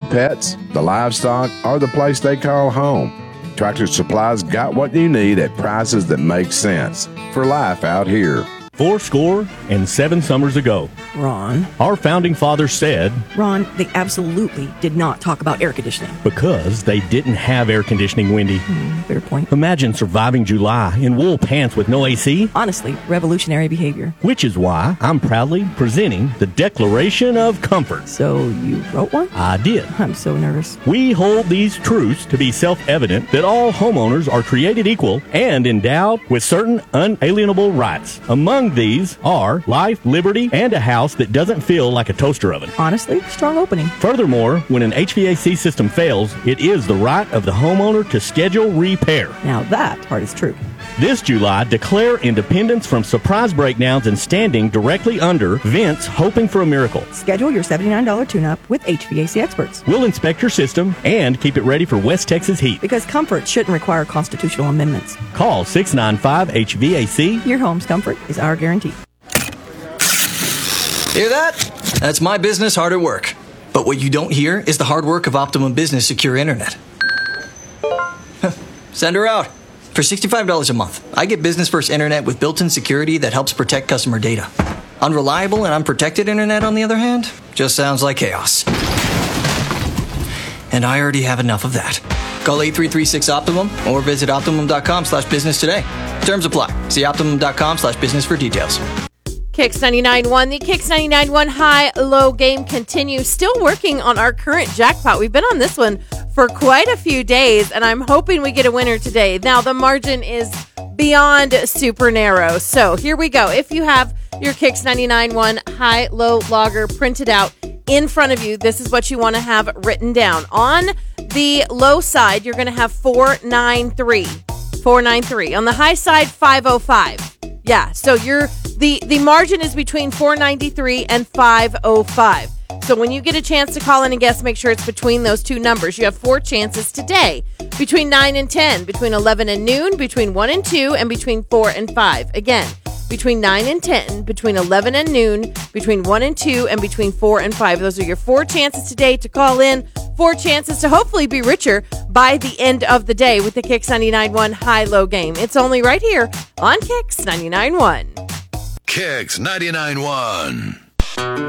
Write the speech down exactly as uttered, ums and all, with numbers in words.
pets, the livestock, or the place they call home. Tractor Supply's got what you need at prices that make sense for life out here. Four score and seven summers ago, Ron. our founding fathers said, Ron, they absolutely did not talk about air conditioning. because they didn't have air conditioning, Wendy. Mm, fair point. Imagine surviving July in wool pants with no A C. Honestly, revolutionary behavior. Which is why I'm proudly presenting the Declaration of Comfort. So you wrote one? I did. I'm so nervous. We hold these truths to be self-evident that all homeowners are created equal and endowed with certain unalienable rights. Among these are life, liberty, and a house that doesn't feel like a toaster oven. Honestly, strong opening. Furthermore, when an H V A C system fails, it is the right of the homeowner to schedule repair. Now that part is true. This July, declare independence from surprise breakdowns and standing directly under vents hoping for a miracle. Schedule your seventy-nine dollars tune-up with H V A C experts. We'll inspect your system and keep it ready for West Texas heat. Because comfort shouldn't require constitutional amendments. Call six nine five H V A C. Your home's comfort is our guarantee. Hear that? That's my business hard at work. But what you don't hear is the hard work of Optimum Business Secure Internet. Send her out. For sixty-five dollars a month, I get business first internet with built-in security that helps protect customer data. Unreliable and unprotected internet, on the other hand, just sounds like chaos. And I already have enough of that. Call eight three three six Optimum or visit optimum.com slash business today. Terms apply. See optimum.com slash business for details. Kicks ninety-nine point one. The Kicks ninety-nine point one high-low game continues. Still working on our current jackpot. We've been on this one for quite a few days, and I'm hoping we get a winner today. Now, the margin is beyond super narrow. So here we go. If you have your Kicks ninety-nine point one high-low logger printed out in front of you, this is what you want to have written down. On the low side, you're going to have four ninety-three. four ninety-three. On the high side, five oh five. Yeah, so you're the, the margin is between four ninety-three and five oh five. So when you get a chance to call in and guess, make sure it's between those two numbers. You have four chances today. Between nine and ten, between eleven and noon, between one and two, and between four and five. Again, between nine and ten, between eleven and noon, between one and two, and between four and five. Those are your four chances today to call in. Four chances to hopefully be richer by the end of the day with the Kicks ninety-nine point one high-low game. It's only right here on Kicks ninety-nine point one. Kicks ninety-nine point one.